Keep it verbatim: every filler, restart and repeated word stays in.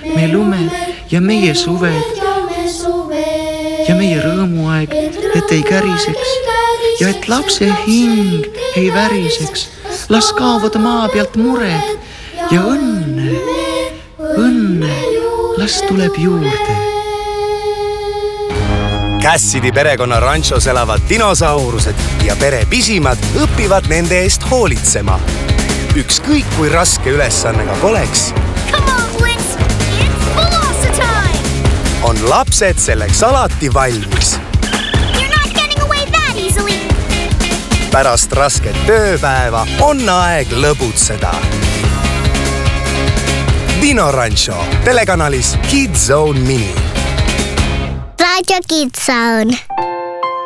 meie lumed ja meie suved ja meie rõõmuaeg, et ei käriseks ja et lapse hing ei väriseks. Las kaovad maa pealt mured ja õnne, õnne, las tuleb juurde. Cassidy perekonna ranchos elavad dinosaurused ja pere pisimad õpivad nende eest hoolitsema. Ükskõik kui raske ülesanne ka poleks, on lapsed selleks alati valmis. Pärast rasket tööpäeva on aeg lõbutseda. Dino Rancho telekanalis Kids Zone Mini. Radio Kids Zone.